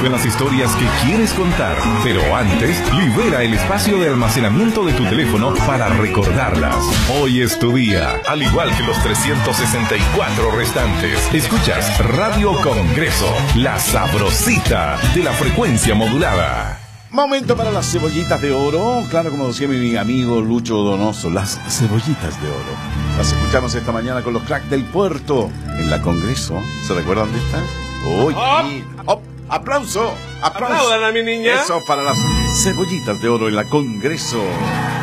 en las historias que quieres contar, pero antes, libera el espacio de almacenamiento de tu teléfono para recordarlas. Hoy es tu día, al igual que los 364 restantes. Escuchas Radio Congreso, la sabrosita de la frecuencia modulada. Momento para las cebollitas de oro. Claro, como decía mi amigo Lucho Donoso, las cebollitas de oro. Las escuchamos esta mañana con los cracks del puerto en la Congreso. ¿Se recuerdan de esta? ¡Uy! ¡Oh! ¡Aplauso! ¡Aplauso! ¡Aplaudan a mi niña! Eso para las cebollitas de oro en la Congreso.